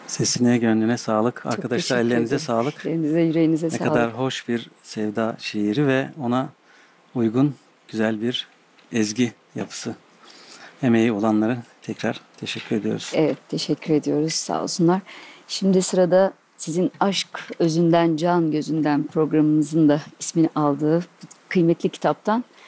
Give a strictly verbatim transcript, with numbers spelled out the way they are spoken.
Sesine, gönlüne sağlık. Çok Arkadaşlar teşekkür ellerinize ederim. sağlık. Elinize, yüreğinize Ne sağlık. kadar hoş bir sevda şiiri ve ona uygun güzel bir ezgi yapısı. Emeği olanlara tekrar teşekkür ediyoruz. Evet, teşekkür ediyoruz. Sağ olsunlar. Şimdi sırada sizin Aşk Özünden Can Gözünden programımızın da ismini aldığı kıymetli kitaptan